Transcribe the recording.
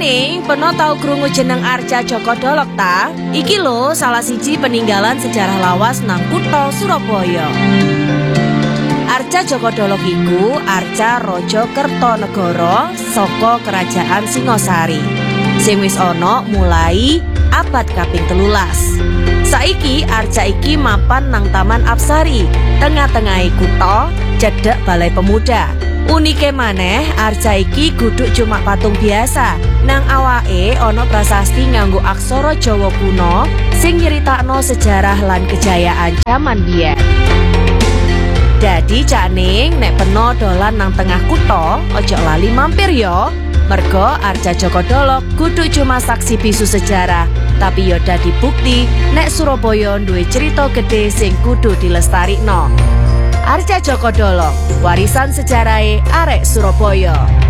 Caning, peno tau krungu jeneng Arca Djoko Dolog ta? Iki lho salah siji peninggalan sejarah lawas nang kutha Surabaya. Arca Djoko Dolog iku arca Raja Kertanegara saka Kerajaan Singasari. Sing wis ana mulai abad kaping 13. Saiki arca iki mapan nang Taman Apsari, tengah-tengahe kutha, cedhek Balai Pemuda. Unike maneh, arca iki guduk cuma patung biasa, nang awake ana prasasti nganggo aksara Jawa kuno sing nyeritakno sejarah lan kejayaan jaman biyen. Dadi Caning, nek peno dolan nang tengah kutha, ojo lali mampir ya. Mergo Arca Djoko Dolog kudu cuma saksi bisu sejarah, tapi yo dadi bukti nek Surabaya duwe cerita gede sing kudu dilestarikno. Arca Djoko Dolog, warisan sejarahe arek Surabaya.